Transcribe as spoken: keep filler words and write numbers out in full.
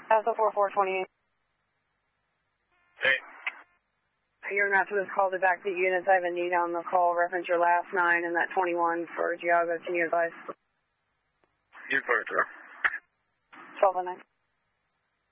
Alpha four four twenty-eight. Hey. You're not to this call to back the units. I have a need on the call. Reference your last nine and that twenty-one for Giago. Can you advise? You put it through. twelve oh nine.